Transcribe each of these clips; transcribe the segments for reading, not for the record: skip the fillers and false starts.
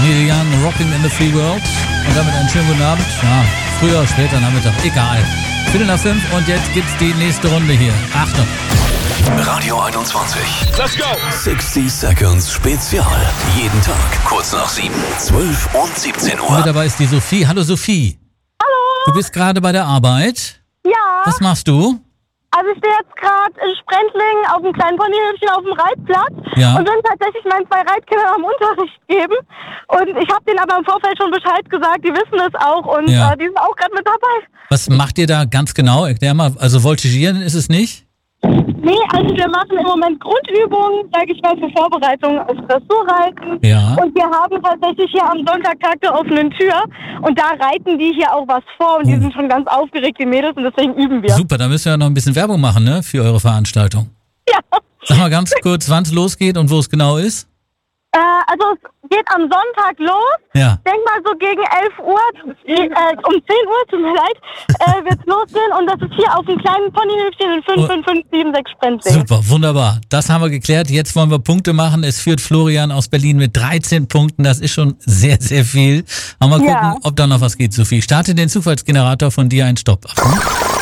Neil Young, Rocking in the Free World. Und damit einen schönen guten Abend. Ja, früher, später, Nachmittag, egal. 4:05 und jetzt gibt's die nächste Runde hier. Achtung. Radio 21. Let's go! 60 Seconds Spezial. Jeden Tag, kurz nach 7, 12 und 17 Und Uhr. mit dabei ist die Sophie. Hallo Sophie. Hallo. Du bist gerade bei der Arbeit. Ja, Was machst du? also ich stehe jetzt gerade in Sprendling auf einem kleinen Ponyhöfchen auf dem Reitplatz Ja. und bin tatsächlich meinen 2 Reitkindern am Unterricht geben. Und ich habe denen aber im Vorfeld schon Bescheid gesagt, die wissen es auch und Ja. die sind auch gerade mit dabei. Was macht ihr da ganz genau? Erklär mal. Also Voltigieren ist es nicht? Nee, also wir machen im Moment Grundübungen, sage ich mal, für Vorbereitung auf Dressurreiten. Ja. Und wir haben tatsächlich hier am Sonntag der offenen Tür und da reiten die hier auch was vor und die sind schon ganz aufgeregt, die Mädels, und deswegen üben wir. Super, da müssen wir ja noch ein bisschen Werbung machen, ne? Für eure Veranstaltung. Ja. Sag mal ganz kurz, wann es losgeht und wo es genau ist. Also es geht am Sonntag los. Ja. Denk mal so gegen 11 Uhr, um 10 Uhr, tut mir leid, wird's losgehen. Und das ist hier auf dem kleinen Ponyhöfchen in 55576 Sprendling. Super, wunderbar. Das haben wir geklärt. Jetzt wollen wir Punkte machen. Es führt Florian aus Berlin mit 13 Punkten. Das ist schon sehr, sehr viel. Aber mal gucken, Ja. ob da noch was geht, Sophie. Starte den Zufallsgenerator von dir ein Stopp. Achtung.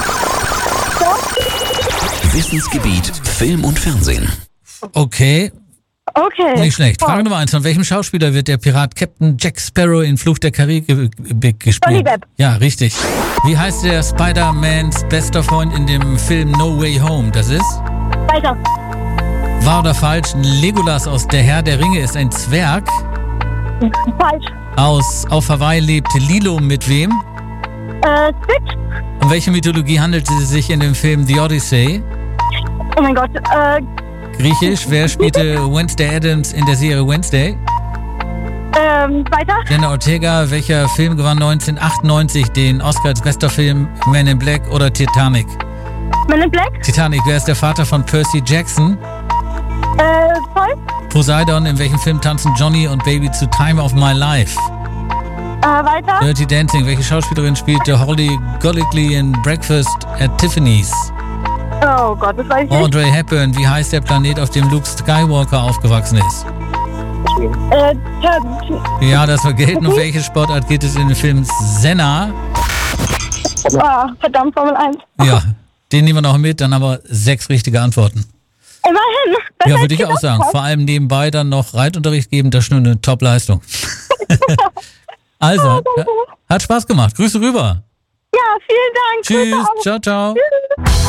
Wissensgebiet, Film und Fernsehen. Okay, Okay. nicht schlecht. Frage Nummer 1. Von welchem Schauspieler wird der Pirat Captain Jack Sparrow in Fluch der Karibik gespielt? Johnny Depp. Ja, richtig. Wie heißt der Spider-Mans bester Freund in dem Film No Way Home? Das ist? Weiter. Wahr oder falsch? Legolas aus Der Herr der Ringe ist ein Zwerg. Falsch. Auf Hawaii lebte Lilo mit wem? Stitch. Um welche Mythologie handelt es sich in dem Film The Odyssey? Oh mein Gott. Griechisch. Wer spielte Wednesday Addams in der Serie Wednesday? Weiter. Jenna Ortega. Welcher Film gewann 1998 den Oscar als bester Film? Men in Black oder Titanic? Men in Black. Titanic. Wer ist der Vater von Percy Jackson? Voll. Poseidon. In welchem Film tanzen Johnny und Baby zu Time of My Life? Weiter. Dirty Dancing. Welche Schauspielerin spielte Holly Golightly in Breakfast at Tiffany's? Oh Gott, das weiß ich nicht. Audrey Hepburn. Wie heißt der Planet, auf dem Luke Skywalker aufgewachsen ist? Ja, das war gelten. Um welche Sportart geht es in dem Film Senna? Verdammt, Formel 1. Ja, den nehmen wir noch mit, dann haben wir 6 richtige Antworten. Immerhin. Das Ja, hätte würde ich auch gedacht. sagen. Vor allem nebenbei dann noch Reitunterricht geben, das ist schon eine Top-Leistung. Also, hat Spaß gemacht. Grüße rüber. Ja, vielen Dank. Grüße Tschüss. auch. Ciao, ciao. Tschüss.